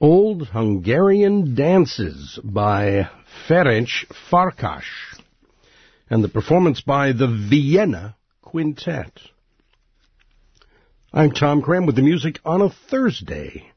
Old Hungarian Dances by Ferenc Farkas, and the performance by the Vienna Quintet. I'm Tom Cram with the music on a Thursday.